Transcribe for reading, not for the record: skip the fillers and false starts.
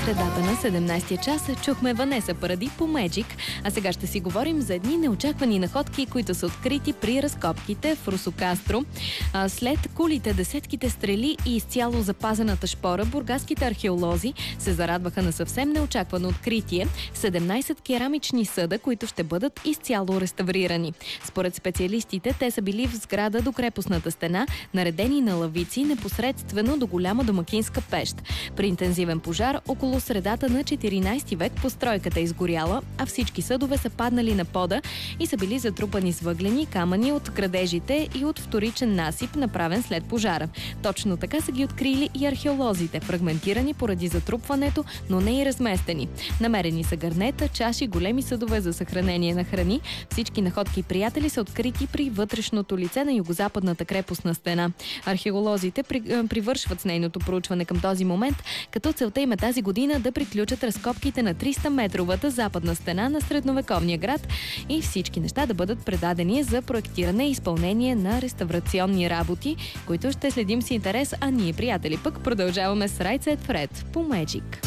средата на 17-я час чухме Ванеса Паради по Magic, а сега ще си говорим за едни неочаквани находки, които са открити при разкопките в Русо Кастро. След кулите, десетките стрели и изцяло запазената шпора, бургаските археолози се зарадваха на съвсем неочаквано откритие – 17 керамични съда, които ще бъдат изцяло реставрирани. Според специалистите, те са били в сграда до крепостната стена, наредени на лавици непосредствено до голяма домакинска пещ. При интензивен пожар около средата на 14 век постройката е изгоряла, а всички съдове са паднали на пода и са били затрупани с въглени камъни от градежите и от вторичен насип, направен след пожара. Точно така са ги открили и археолозите, фрагментирани поради затрупването, но не и разместени. Намерени са гърнета, чаши, големи съдове за съхранение на храни. Всички находки, приятели, са открити при вътрешното лице на югозападната крепостна стена. Археолозите привършват с нейното проучване към този момент, като целта им е тази година да приключат разкопките на 300-метровата западна стена на средновековния град и всички неща да бъдат предадени за проектиране и изпълнение на реставрационни работи, които ще следим с интерес, а ние, приятели, пък продължаваме с Right Said Fred по Magic.